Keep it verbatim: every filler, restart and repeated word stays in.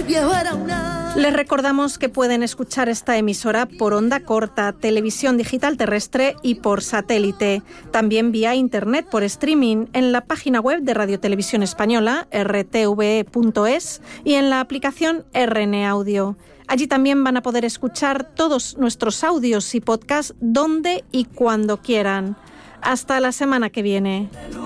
viejo era una... Les recordamos que pueden escuchar esta emisora por onda corta, televisión digital terrestre y por satélite. También vía internet por streaming en la página web de Radio Televisión Española, r t v e punto es, y en la aplicación R N Audio. Allí también van a poder escuchar todos nuestros audios y podcasts donde y cuando quieran. Hasta la semana que viene.